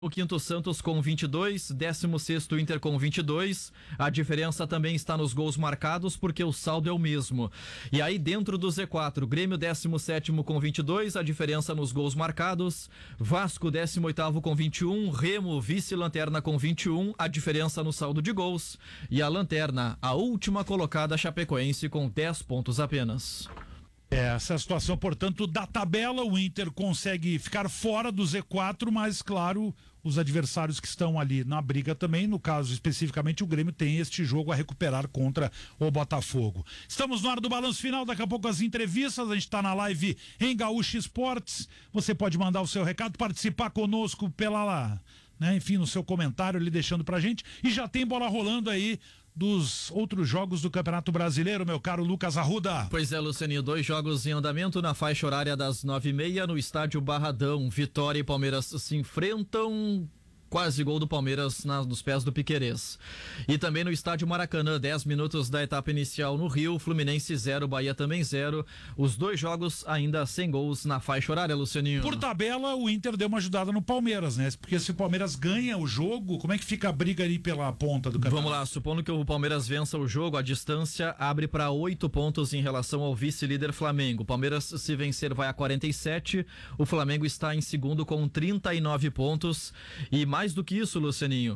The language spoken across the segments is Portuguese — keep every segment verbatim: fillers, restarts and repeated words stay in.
O quinto Santos com vinte e dois, décimo sexto Inter com vinte e dois. A diferença também está nos gols marcados, porque o saldo é o mesmo. E aí dentro do Z quatro, Grêmio décimo sétimo com vinte e dois, a diferença nos gols marcados. Vasco décimo oitavo com vinte e um, Remo vice-lanterna com vinte e um, a diferença no saldo de gols. E a lanterna, a última colocada, Chapecoense, com dez pontos apenas. Essa é a situação, portanto, da tabela. O Inter consegue ficar fora do Z quatro, mas, claro, os adversários que estão ali na briga também, no caso especificamente o Grêmio, tem este jogo a recuperar contra o Botafogo. Estamos no ar do Balanço Final, daqui a pouco as entrevistas, a gente está na live em Gaúcho Esportes. Você pode mandar o seu recado, participar conosco pela lá, né? Enfim, no seu comentário ali deixando pra gente. E já tem bola rolando aí dos outros jogos do Campeonato Brasileiro, meu caro Lucas Arruda. Pois é, Lucianinho, dois jogos em andamento na faixa horária das nove e meia no estádio Barradão. Vitória e Palmeiras se enfrentam. Quase gol do Palmeiras na, nos pés do Piquerez. E também no estádio Maracanã, dez minutos da etapa inicial no Rio, Fluminense zero, Bahia também zero. Os dois jogos ainda sem gols na faixa horária, Lucianinho. Por tabela, o Inter deu uma ajudada no Palmeiras, né? Porque se o Palmeiras ganha o jogo, como é que fica a briga ali pela ponta do campeonato? Vamos lá, supondo que o Palmeiras vença o jogo, a distância abre para oito pontos em relação ao vice-líder Flamengo. O Palmeiras, se vencer, vai a quarenta e sete. O Flamengo está em segundo com trinta e nove pontos. E mais Mais do que isso, Lucianinho,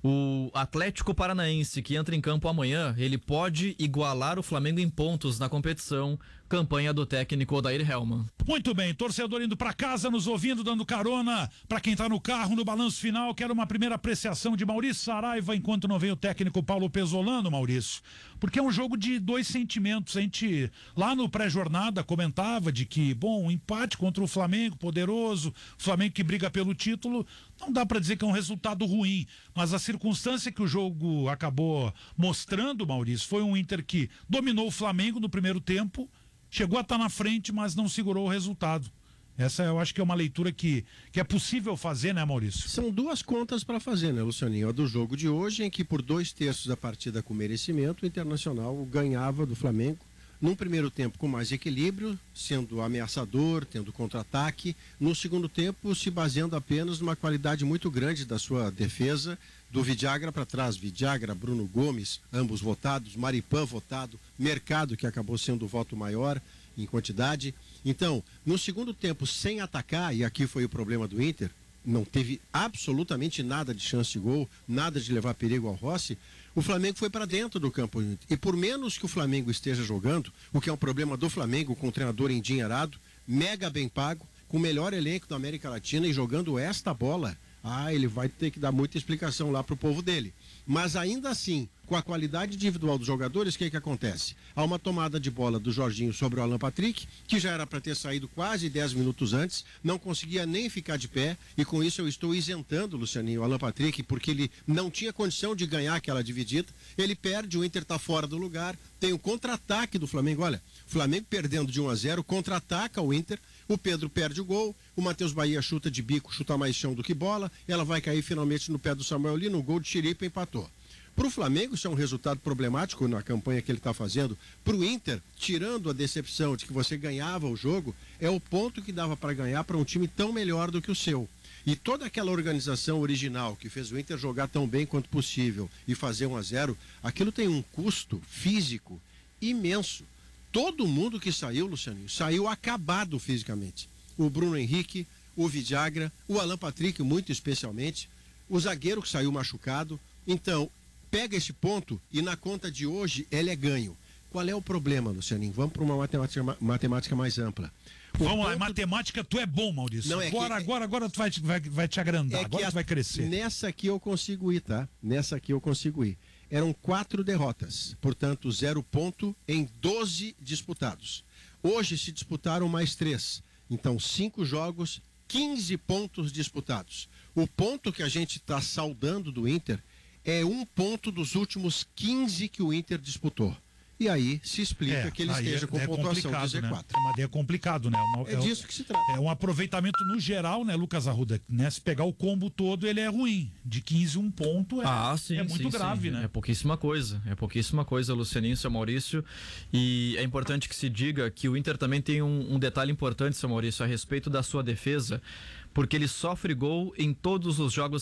o Atlético Paranaense, que entra em campo amanhã, ele pode igualar o Flamengo em pontos na competição, campanha do técnico Odair Hellmann. Muito bem, torcedor indo pra casa, nos ouvindo, dando carona pra quem tá no carro, no Balanço Final. Quero uma primeira apreciação de Maurício Saraiva, enquanto não vem o técnico Paulo Pesolano, Maurício, porque é um jogo de dois sentimentos. A gente lá no pré-jornada comentava de que, bom, um empate contra o Flamengo, poderoso, o Flamengo que briga pelo título, não dá pra dizer que é um resultado ruim, mas a circunstância que o jogo acabou mostrando, Maurício, foi um Inter que dominou o Flamengo no primeiro tempo, chegou a estar na frente, mas não segurou o resultado. Essa eu acho que é uma leitura que, que é possível fazer, né, Maurício? São duas contas para fazer, né, Lucianinho? A do jogo de hoje, em que por dois terços da partida com merecimento, o Internacional ganhava do Flamengo, num primeiro tempo com mais equilíbrio, sendo ameaçador, tendo contra-ataque. No segundo tempo, se baseando apenas numa qualidade muito grande da sua defesa, do Vidagra para trás. Vidagra, Bruno Gomes, ambos votados, Maripan votado, Mercado, que acabou sendo o voto maior em quantidade. Então, no segundo tempo, sem atacar, e aqui foi o problema do Inter, não teve absolutamente nada de chance de gol, nada de levar perigo ao Rossi, o Flamengo foi para dentro do campo. E por menos que o Flamengo esteja jogando, o que é um problema do Flamengo, com um treinador endinheirado, mega bem pago, com o melhor elenco da América Latina e jogando esta bola, ah, ele vai ter que dar muita explicação lá pro povo dele. Mas ainda assim, com a qualidade individual dos jogadores, o que que acontece? Há uma tomada de bola do Jorginho sobre o Alan Patrick, que já era para ter saído quase dez minutos antes, não conseguia nem ficar de pé, e com isso eu estou isentando, Lucianinho, o Alan Patrick, porque ele não tinha condição de ganhar aquela dividida, ele perde, o Inter está fora do lugar, tem um contra-ataque do Flamengo, olha, o Flamengo perdendo de um a zero, contra-ataca o Inter, o Pedro perde o gol, o Matheus Bahia chuta de bico, chuta mais chão do que bola, ela vai cair finalmente no pé do Samuel Lino, no gol de Chiripa, empatou. Para o Flamengo, isso é um resultado problemático na campanha que ele está fazendo. Para o Inter, tirando a decepção de que você ganhava o jogo, é o ponto que dava para ganhar para um time tão melhor do que o seu. E toda aquela organização original que fez o Inter jogar tão bem quanto possível e fazer um a zero, aquilo tem um custo físico imenso. Todo mundo que saiu, Lucianinho, saiu acabado fisicamente. O Bruno Henrique, o Vidagra, o Alan Patrick, muito especialmente, o zagueiro que saiu machucado. Então, pega esse ponto e na conta de hoje ele é ganho. Qual é o problema, Lucianinho? Vamos para uma matemática, matemática mais ampla. O Vamos lá, em matemática tu é bom, Maurício. Não, é agora, que, agora, agora tu vai, vai, vai te agrandar, é agora tu vai crescer. Nessa aqui eu consigo ir, tá? Nessa aqui eu consigo ir. Eram quatro derrotas, portanto zero ponto em doze disputados. Hoje se disputaram mais três, então cinco jogos, quinze pontos disputados. O ponto que a gente está saudando do Inter é um ponto dos últimos quinze que o Inter disputou. E aí se explica é, que ele esteja é, com é pontuação de Z quatro. Né? Mas é complicado, né? Uma, é, é disso que se trata. É um aproveitamento no geral, né, Lucas Arruda? Né? Se pegar o combo todo, ele é ruim. De quinze, um ponto é, ah, sim, é muito sim, grave, sim. né? É pouquíssima coisa. É pouquíssima coisa, Lucianinho, seu Maurício. E é importante que se diga que o Inter também tem um, um detalhe importante, seu Maurício, a respeito da sua defesa. porque ele sofre gol em todos os jogos